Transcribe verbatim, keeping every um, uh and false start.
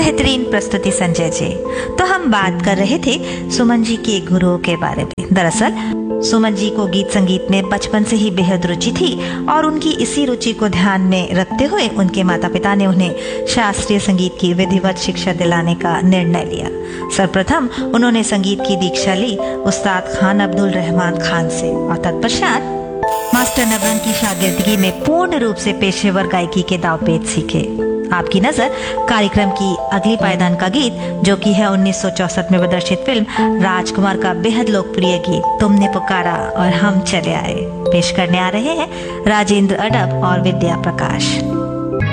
बेहतरीन प्रस्तुति संजय जी। तो हम बात कर रहे थे सुमन जी के गुरुओं के बारे में। दरअसल सुमन जी को गीत संगीत में बचपन से ही बेहद रुचि थी और उनकी इसी रुचि को ध्यान में रखते हुए उनके माता पिता ने उन्हें शास्त्रीय संगीत की विधिवत शिक्षा दिलाने का निर्णय लिया। सर्वप्रथम उन्होंने संगीत की दीक्षा ली उस्ताद खान अब्दुल रहमान खान से और तत्पश्चात मास्टर नवरंग की शागिर्दगी में पूर्ण रूप से पेशेवर गायकी के दांवपेच सीखे। आपकी नजर कार्यक्रम की अगली पायदान का गीत, जो कि है उन्नीस सौ चौसठ में प्रदर्शित फिल्म राजकुमार का बेहद लोकप्रिय गीत तुमने पुकारा और हम चले आए, पेश करने आ रहे हैं राजेंद्र अडब और विद्या प्रकाश।